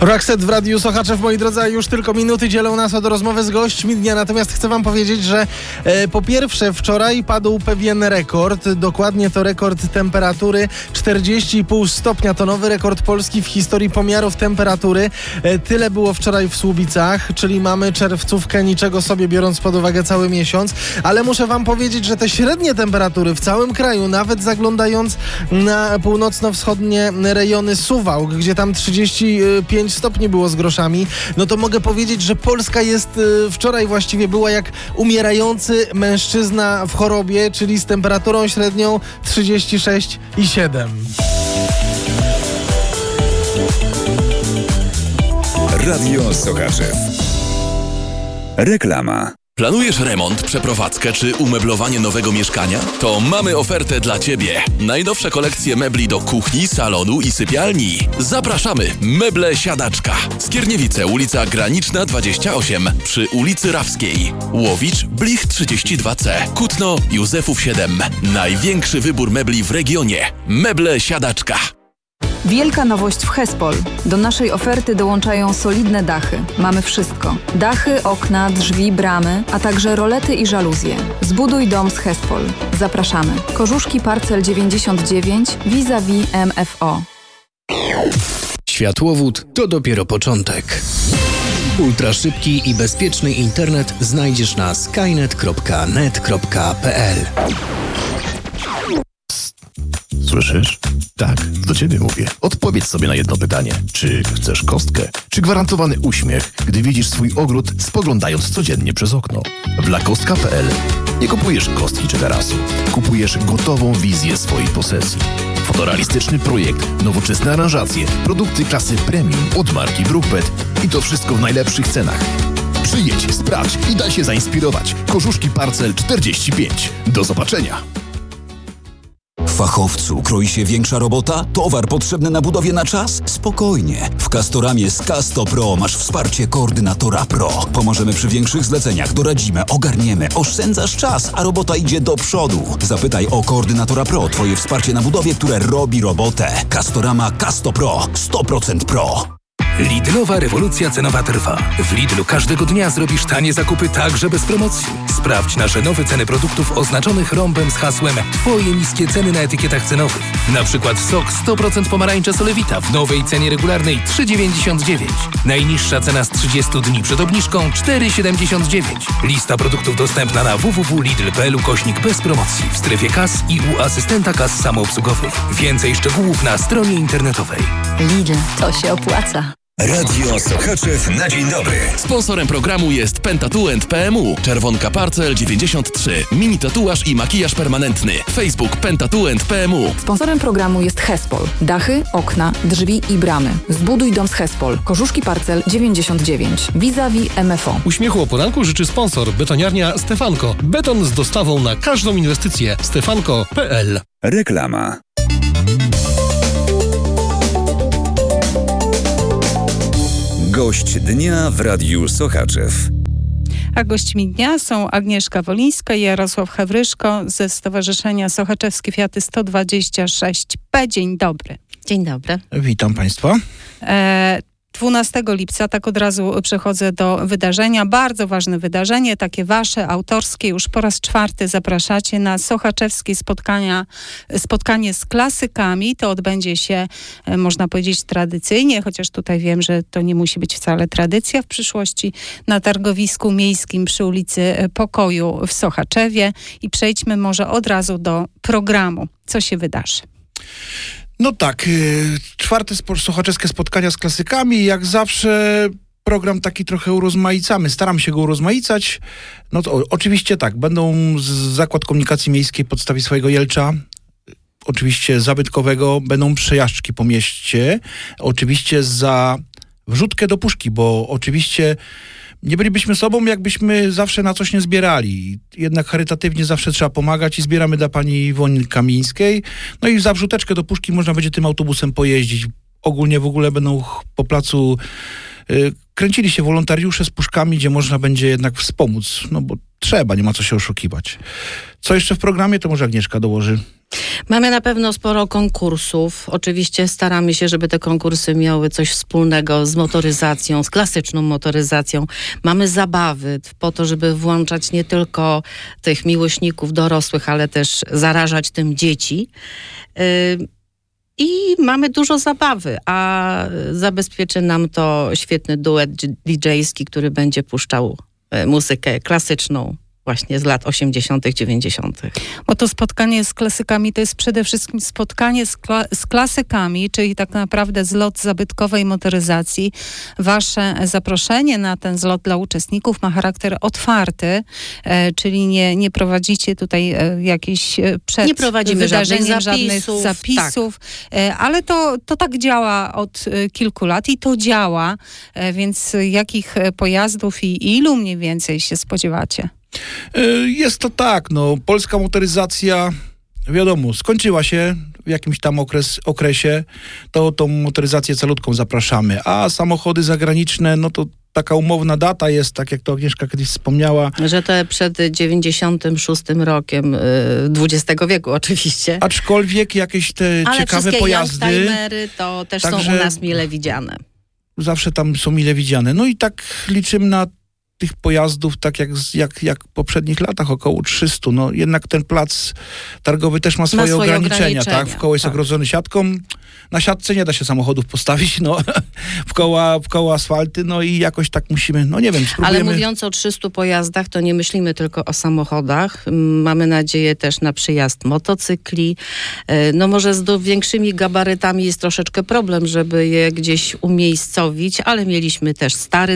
Rockset w Radiu Sochaczew, moi drodzy, już tylko minuty dzielą nas od rozmowy z gośćmi dnia, natomiast chcę wam powiedzieć, że po pierwsze wczoraj padł pewien rekord, dokładnie to rekord temperatury 40,5 stopnia, to nowy rekord polski w historii pomiarów temperatury. Tyle było wczoraj w Słubicach, czyli mamy czerwcówkę, niczego sobie biorąc pod uwagę cały miesiąc, ale muszę wam powiedzieć, że te średnie temperatury w całym kraju, nawet zaglądając na północno-wschodnie rejony Suwałk, gdzie tam 35 stopni było z groszami, no to mogę powiedzieć, że Polska jest wczoraj właściwie była jak umierający mężczyzna w chorobie, czyli z temperaturą średnią 36,7. Radio Sochaczew. Reklama. Planujesz remont, przeprowadzkę czy umeblowanie nowego mieszkania? To mamy ofertę dla Ciebie. Najnowsze kolekcje mebli do kuchni, salonu i sypialni. Zapraszamy! Meble Siadaczka. Skierniewice, ulica Graniczna 28 przy ulicy Rawskiej. Łowicz, Blich 32C. Kutno, Józefów 7. Największy wybór mebli w regionie. Meble Siadaczka. Wielka nowość w Hespol. Do naszej oferty dołączają solidne dachy. Mamy wszystko. Dachy, okna, drzwi, bramy, a także rolety i żaluzje. Zbuduj dom z Hespol. Zapraszamy. Korzuszki Parcel 99 vis-a-vis MFO. Światłowód to dopiero początek. Ultraszybki i bezpieczny internet znajdziesz na skynet.net.pl. Słyszysz? Tak, do ciebie mówię. Odpowiedz sobie na jedno pytanie. Czy chcesz kostkę? Czy gwarantowany uśmiech, gdy widzisz swój ogród, spoglądając codziennie przez okno? W lakostka.pl nie kupujesz kostki czy tarasu. Kupujesz gotową wizję swojej posesji. Fotorealistyczny projekt, nowoczesne aranżacje, produkty klasy premium od marki Brookbet i to wszystko w najlepszych cenach. Przyjedź, sprawdź i daj się zainspirować. Korzuszki Parcel 45. Do zobaczenia. Fachowcu, kroi się większa robota? Towar potrzebny na budowie na czas? Spokojnie. W Castoramie z Casto Pro masz wsparcie koordynatora Pro. Pomożemy przy większych zleceniach, doradzimy, ogarniemy, oszczędzasz czas, a robota idzie do przodu. Zapytaj o koordynatora Pro, twoje wsparcie na budowie, które robi robotę. Castorama Casto Pro. 100% Pro. Lidlowa rewolucja cenowa trwa. W Lidlu każdego dnia zrobisz tanie zakupy także bez promocji. Sprawdź nasze nowe ceny produktów oznaczonych rąbem z hasłem Twoje niskie ceny na etykietach cenowych. Na przykład sok 100% pomarańcza Solewita w nowej cenie regularnej 3,99. Najniższa cena z 30 dni przed obniżką 4,79. Lista produktów dostępna na www.lidl.pl/bez promocji w strefie kas i u asystenta kas samoobsługowych. Więcej szczegółów na stronie internetowej. Lidl, to się opłaca. Radio Sochaczew na dzień dobry. Sponsorem programu jest Pentatuent PMU. Czerwonka Parcel 93. Mini tatuaż i makijaż permanentny. Facebook Pentatuent PMU. Sponsorem programu jest Hespol. Dachy, okna, drzwi i bramy. Zbuduj dom z Hespol. Korzuszki Parcel 99 vis-a-vis MFO. Uśmiechu o poranku życzy sponsor betoniarnia Stefanko. Beton z dostawą na każdą inwestycję. Stefanko.pl. Reklama. Gość dnia w Radiu Sochaczew. A gośćmi dnia są Agnieszka Wolińska i Jarosław Hewryszko ze Stowarzyszenia Sochaczewskie Fiaty 126P. Dzień dobry. Dzień dobry. Witam Państwa. 12 lipca, tak od razu przechodzę do wydarzenia. Bardzo ważne wydarzenie, takie wasze, autorskie. Już po raz 4 zapraszacie na sochaczewskie spotkanie z klasykami. To odbędzie się, można powiedzieć, tradycyjnie, chociaż tutaj wiem, że to nie musi być wcale tradycja w przyszłości, na targowisku miejskim przy ulicy Pokoju w Sochaczewie. I przejdźmy może od razu do programu. Co się wydarzy? No tak, 4. sochaczewskie spotkania z klasykami. Jak zawsze program taki trochę urozmaicamy. Staram się go urozmaicać. No to oczywiście tak, będą Zakład Komunikacji Miejskiej podstawi swojego Jelcza. Oczywiście zabytkowego. Będą przejażdżki po mieście. Oczywiście za wrzutkę do puszki, bo oczywiście nie bylibyśmy sobą, jakbyśmy zawsze na coś nie zbierali. Jednak charytatywnie zawsze trzeba pomagać i zbieramy dla pani Iwony Kamińskiej. No i za wrzuteczkę do puszki można będzie tym autobusem pojeździć. Ogólnie w ogóle będą po placu kręcili się wolontariusze z puszkami, gdzie można będzie jednak wspomóc. No bo trzeba, nie ma co się oszukiwać. Co jeszcze w programie, to może Agnieszka dołoży. Mamy na pewno sporo konkursów. Oczywiście staramy się, żeby te konkursy miały coś wspólnego z motoryzacją, z klasyczną motoryzacją. Mamy zabawy po to, żeby włączać nie tylko tych miłośników dorosłych, ale też zarażać tym dzieci. I mamy dużo zabawy, a zabezpieczy nam to świetny duet DJ-ski, który będzie puszczał muzykę klasyczną właśnie z lat 80., 90. Bo to spotkanie z klasykami to jest przede wszystkim spotkanie z klasykami, czyli tak naprawdę zlot zabytkowej motoryzacji. Wasze zaproszenie na ten zlot dla uczestników ma charakter otwarty, czyli nie prowadzicie tutaj jakichś przed nie prowadzimy wydarzeniem żadnych zapisów, ale to tak działa od kilku lat i to działa, więc jakich pojazdów i ilu mniej więcej się spodziewacie? Jest to tak, polska motoryzacja, wiadomo, skończyła się w jakimś tam okresie, to tą motoryzację calutką zapraszamy, a samochody zagraniczne, to taka umowna data jest, tak jak to Agnieszka kiedyś wspomniała. Że to przed 96 rokiem XX wieku oczywiście. Aczkolwiek jakieś te ciekawe pojazdy. Ale youngtimery to też są u nas mile widziane. Zawsze tam są mile widziane. I tak liczymy na tych pojazdów, tak jak w poprzednich latach, około 300. Jednak ten plac targowy też ma swoje ograniczenia, tak? Wkoło jest ogrodzony siatką. Na siatce nie da się samochodów postawić, wkoło asfalty, i jakoś tak musimy, nie wiem, spróbujemy. Ale mówiąc o 300 pojazdach, to nie myślimy tylko o samochodach. Mamy nadzieję też na przyjazd motocykli. Może z większymi gabarytami jest troszeczkę problem, żeby je gdzieś umiejscowić, ale mieliśmy też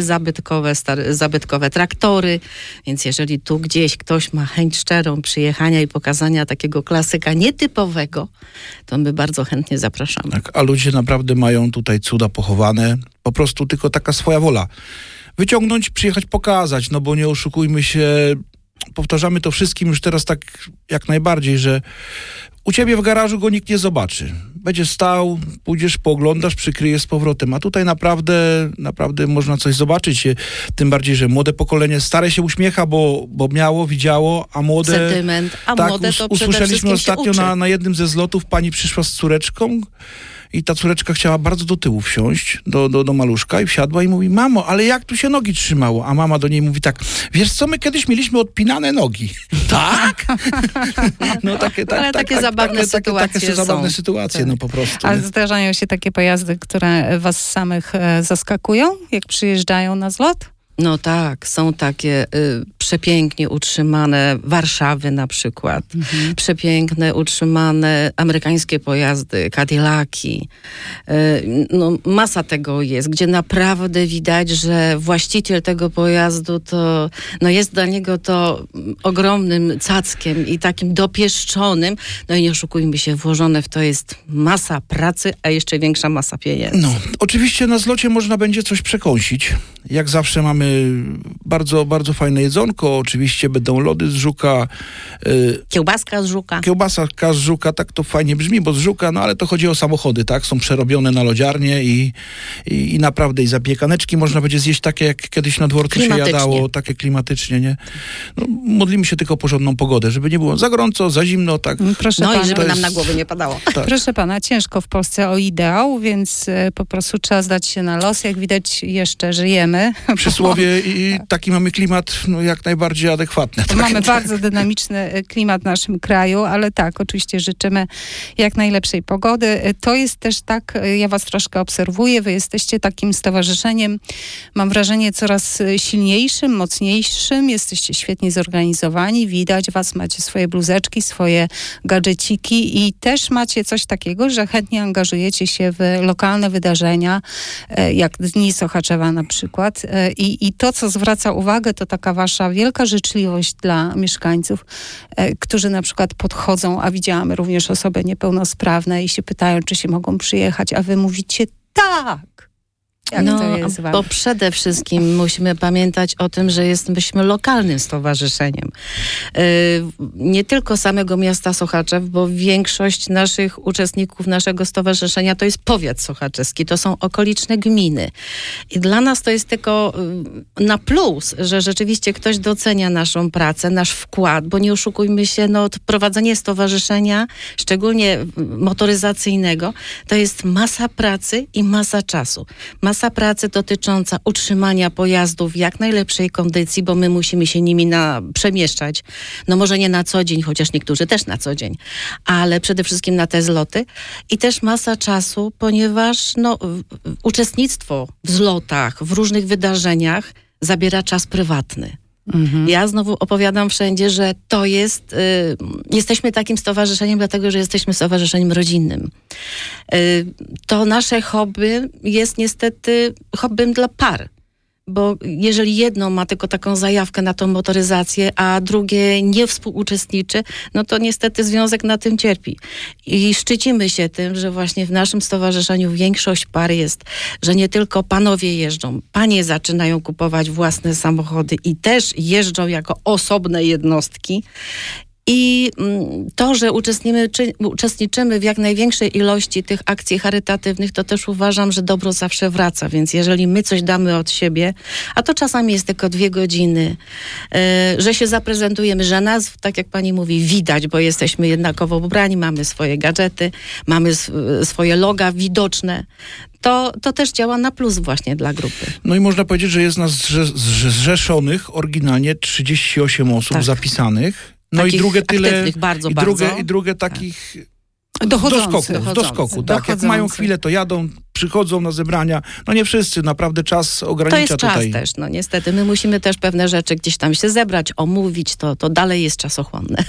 zabytkowe traktory, więc jeżeli tu gdzieś ktoś ma chęć szczerą przyjechania i pokazania takiego klasyka nietypowego, to my bardzo chętnie zapraszamy. Tak, a ludzie naprawdę mają tutaj cuda pochowane, po prostu tylko taka swoja wola. Wyciągnąć, przyjechać, pokazać, bo nie oszukujmy się, powtarzamy to wszystkim już teraz tak jak najbardziej, że u ciebie w garażu go nikt nie zobaczy. Będzie stał, pójdziesz, pooglądasz, przykryjesz z powrotem. A tutaj naprawdę można coś zobaczyć. Tym bardziej, że młode pokolenie stare się uśmiecha, bo miało, widziało, a młode... Sentyment, młode to usłyszeliśmy ostatnio się uczy. na jednym ze zlotów, pani przyszła z córeczką i ta córeczka chciała bardzo do tyłu wsiąść, do maluszka i wsiadła i mówi: mamo, ale jak tu się nogi trzymało? A mama do niej mówi tak: wiesz co, my kiedyś mieliśmy odpinane nogi. Tak? Takie zabawne sytuacje takie zabawne sytuacje, tak. Po prostu. A zdarzają się takie pojazdy, które was samych zaskakują, jak przyjeżdżają na zlot? Tak, są takie przepięknie utrzymane Warszawy na przykład, przepiękne utrzymane amerykańskie pojazdy, Cadillaki. Masa tego jest, gdzie naprawdę widać, że właściciel tego pojazdu to jest dla niego to ogromnym cackiem i takim dopieszczonym. I nie oszukujmy się, włożone w to jest masa pracy, a jeszcze większa masa pieniędzy. Oczywiście na zlocie można będzie coś przekąsić. Jak zawsze mamy bardzo, bardzo fajne jedzonko. Oczywiście będą lody z żuka. Kiełbaska z żuka. Kiełbaska z żuka, tak to fajnie brzmi, bo z żuka, ale to chodzi o samochody, tak? Są przerobione na lodziarnie i naprawdę i zapiekaneczki można będzie zjeść takie, jak kiedyś na dworcu się jadało, takie klimatycznie, nie? Modlimy się tylko o porządną pogodę, żeby nie było za gorąco, za zimno, tak. Proszę pana, i żeby nam na głowy nie padało. Tak. Proszę pana, ciężko w Polsce o ideał, więc po prostu trzeba zdać się na los. Jak widać, jeszcze żyjemy. Przysłowie i taki mamy klimat jak najbardziej adekwatny. Tak? Mamy bardzo dynamiczny klimat w naszym kraju, ale tak, oczywiście życzymy jak najlepszej pogody. To jest też tak, ja was troszkę obserwuję, wy jesteście takim stowarzyszeniem, mam wrażenie, coraz silniejszym, mocniejszym, jesteście świetnie zorganizowani, widać was, macie swoje bluzeczki, swoje gadżeciki i też macie coś takiego, że chętnie angażujecie się w lokalne wydarzenia, jak Dni Sochaczewa na przykład. I to, co zwraca uwagę, to taka wasza wielka życzliwość dla mieszkańców, którzy na przykład podchodzą, a widziałam również osoby niepełnosprawne i się pytają, czy się mogą przyjechać, a wy mówicie tak. Jak to jest bo przede wszystkim musimy pamiętać o tym, że jesteśmy lokalnym stowarzyszeniem. Nie tylko samego miasta Sochaczew, bo większość naszych uczestników naszego stowarzyszenia to jest powiat sochaczewski, to są okoliczne gminy. I dla nas to jest tylko na plus, że rzeczywiście ktoś docenia naszą pracę, nasz wkład, bo nie oszukujmy się, prowadzenie stowarzyszenia, szczególnie motoryzacyjnego, to jest masa pracy i masa czasu. Masa pracy dotycząca utrzymania pojazdów w jak najlepszej kondycji, bo my musimy się nimi przemieszczać. Może nie na co dzień, chociaż niektórzy też na co dzień, ale przede wszystkim na te zloty. I też masa czasu, ponieważ uczestnictwo w zlotach, w różnych wydarzeniach zabiera czas prywatny. Ja znowu opowiadam wszędzie, że to jest, jesteśmy takim stowarzyszeniem, dlatego że jesteśmy stowarzyszeniem rodzinnym. To nasze hobby jest niestety hobbym dla par. Bo jeżeli jedno ma tylko taką zajawkę na tą motoryzację, a drugie nie współuczestniczy, to niestety związek na tym cierpi. I szczycimy się tym, że właśnie w naszym stowarzyszeniu większość par jest, że nie tylko panowie jeżdżą, panie zaczynają kupować własne samochody i też jeżdżą jako osobne jednostki. I to, że uczestniczymy w jak największej ilości tych akcji charytatywnych, to też uważam, że dobro zawsze wraca. Więc jeżeli my coś damy od siebie, a to czasami jest tylko 2 godziny, że się zaprezentujemy, że nas, tak jak pani mówi, widać, bo jesteśmy jednakowo ubrani, mamy swoje gadżety, mamy swoje loga widoczne, to też działa na plus właśnie dla grupy. I można powiedzieć, że jest nas zrzeszonych oryginalnie 38 osób zapisanych. I drugie tyle, bardzo, i drugie takich dochodzących. Do skoku, tak. Jak mają chwilę, to jadą, przychodzą na zebrania. Nie wszyscy, naprawdę czas ogranicza tutaj. To jest czas też, niestety. My musimy też pewne rzeczy gdzieś tam się zebrać, omówić, to dalej jest czasochłonne.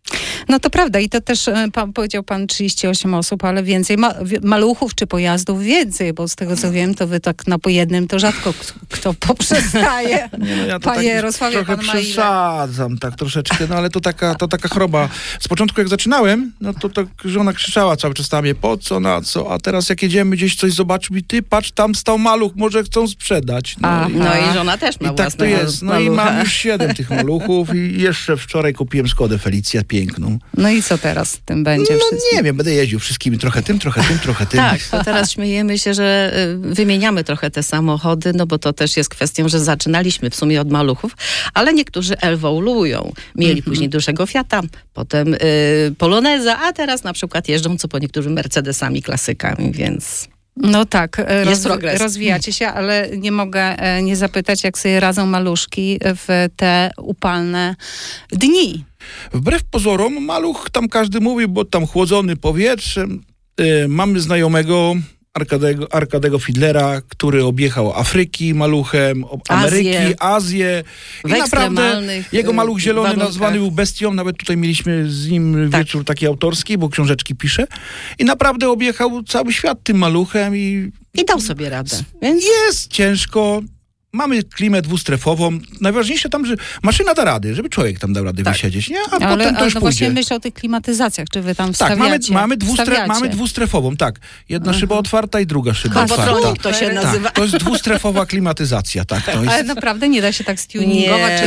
To prawda i to też powiedział pan 38 osób, ale więcej maluchów czy pojazdów więcej, bo z tego co wiem, to wy tak po jednym to rzadko kto poprzestaje. Ja to Panie Jarosławie, trochę pan ma ile? przesadzam tak troszeczkę, ale to taka choroba. Z początku jak zaczynałem, to tak żona krzyczała cały czas na mnie, po co, na co, a teraz jak jedziemy gdzieś coś zobaczył i ty patrz, tam stał maluch, może chcą sprzedać. I żona też ma i tak to jest. I mam już 7 tych maluchów i jeszcze wczoraj kupiłem Skodę Felicję piękną. I co teraz z tym będzie? Nie wiem, będę jeździł wszystkimi, trochę tym. Tak, to teraz śmiejemy się, że wymieniamy trochę te samochody, bo to też jest kwestią, że zaczynaliśmy w sumie od maluchów, ale niektórzy ewoluują. Mieli później dużego Fiata, potem Poloneza, a teraz na przykład jeżdżą co po niektórzy Mercedesami, klasykami, więc... Tak, rozwijacie się, ale nie mogę nie zapytać, jak sobie radzą maluszki w te upalne dni. Wbrew pozorom, maluch tam każdy mówi, bo tam chłodzony powietrzem. Mamy znajomego Arkadego Fidlera, który objechał Afryki maluchem, Ameryki, Azję. I naprawdę jego maluch zielony nazwany był bestią. Nawet tutaj mieliśmy z nim wieczór taki autorski, bo książeczki pisze. I naprawdę objechał cały świat tym maluchem. I dał sobie radę. Więc... Jest ciężko. Mamy klimę dwustrefową. Najważniejsze tam, że maszyna da rady, żeby człowiek tam dał radę wysiedzieć, nie? A potem to już pójdzie. Właśnie myślę o tych klimatyzacjach, czy wy tam wstawiacie? Tak, mamy dwustrefową, tak. Jedna szyba otwarta i druga szyba otwarta. To się nazywa. To jest dwustrefowa klimatyzacja, tak. To jest... Ale naprawdę nie da się tak stuningować?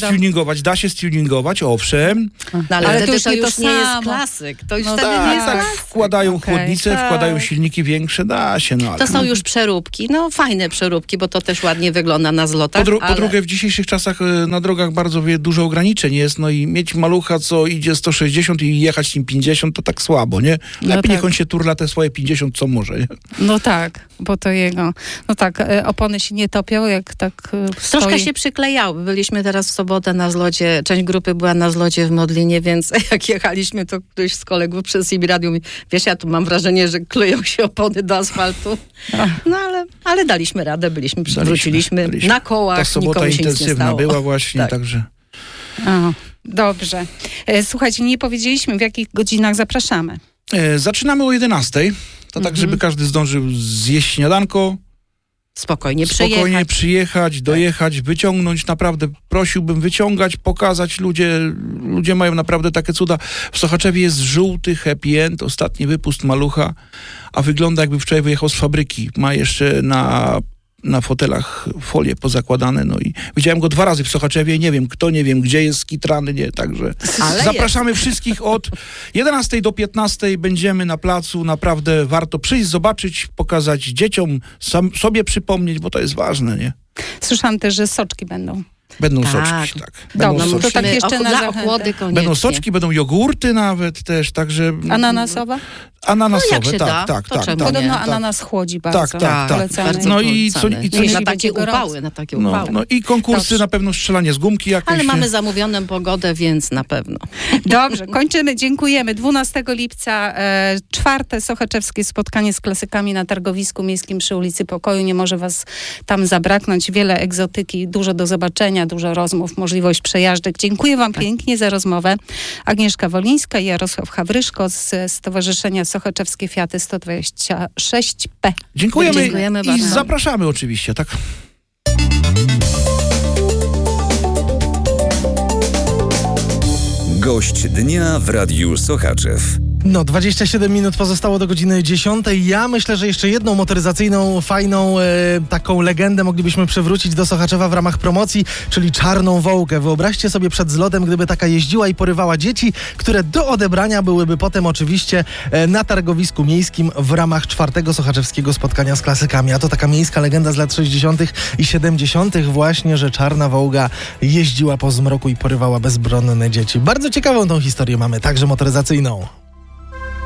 Da się stuningować, owszem. Ale to już nie jest klasyk. To już wtedy nie jest klasyk. Wkładają chłodnice, wkładają silniki większe, da się. Ale... To są już przeróbki, fajne przeróbki, bo to też ładnie wygląda na zlotach. Po drugie, w dzisiejszych czasach na drogach bardzo dużo ograniczeń jest, i mieć malucha, co idzie 160 i jechać nim 50, to tak słabo, nie? Lepiej niech on się turla te swoje 50, co może, nie? Bo to jego. Opony się nie topią, jak tak stoi. Troszkę się przyklejały. Byliśmy teraz w sobotę na zlocie, część grupy była na zlocie w Modlinie, więc jak jechaliśmy, to ktoś z kolegów przez CB Radio mówi, wiesz, ja tu mam wrażenie, że kleją się opony do asfaltu. Ale daliśmy radę, wróciliśmy na kołach, ta sobota intensywna była właśnie, także... Dobrze. Słuchajcie, nie powiedzieliśmy, w jakich godzinach zapraszamy. Zaczynamy o 11:00. To tak, żeby każdy zdążył zjeść śniadanko. Spokojnie przyjechać, dojechać, wyciągnąć. Naprawdę prosiłbym wyciągać, pokazać. Ludzie mają naprawdę takie cuda. W Sochaczewie jest żółty happy end, ostatni wypust malucha, a wygląda jakby wczoraj wyjechał z fabryki. Ma jeszcze na na fotelach folie pozakładane, no i widziałem go 2 razy w Sochaczewie, nie wiem kto, nie wiem gdzie jest skitrany, nie, także Ale zapraszamy wszystkich od 11 do 15 będziemy na placu, naprawdę warto przyjść, zobaczyć, pokazać dzieciom, sobie przypomnieć, bo to jest ważne, nie? Słyszałam też, że soczki będą. Będą soczki, tak. Będą Dobrze, soczki. to tak jeszcze na dla zachętę. ochłody koniecznie. Będą soczki, będą jogurty nawet też, także... Ananasowa? Ananasowe, jak się da, tak. Podobno ananas chłodzi bardzo. Tak. Polecamy. Bardzo No polecamy. i co Jeśli na będzie takie gorąco. upały, na takie upały. No i konkursy, Dobrze. na pewno strzelanie z gumki jakieś. Ale mamy zamówioną pogodę, więc na pewno. Dobrze, kończymy. Dziękujemy. 12 lipca 4. sochaczewskie spotkanie z klasykami na targowisku miejskim przy ulicy Pokoju. Nie może was tam zabraknąć. Wiele egzotyki, dużo do zobaczenia, dużo rozmów, możliwość przejażdżek. Dziękuję wam pięknie za rozmowę. Agnieszka Wolińska i Jarosław Hawryszko z Stowarzyszenia Sochaczewskie Fiaty 126P. Dziękujemy Dziękujemy i bardzo. zapraszamy oczywiście, tak? Gość dnia w Radiu Sochaczew. No, 27 minut pozostało do godziny 10. Ja myślę, że jeszcze jedną motoryzacyjną, fajną taką legendę moglibyśmy przywrócić do Sochaczewa w ramach promocji, czyli Czarną Wołgę. Wyobraźcie sobie przed zlotem, gdyby taka jeździła i porywała dzieci, które do odebrania byłyby potem oczywiście na targowisku miejskim w ramach 4. sochaczewskiego spotkania z klasykami. A to taka miejska legenda z lat 60. i 70. właśnie, że Czarna Wołga jeździła po zmroku i porywała bezbronne dzieci. Bardzo ciekawą tą historię mamy, także motoryzacyjną.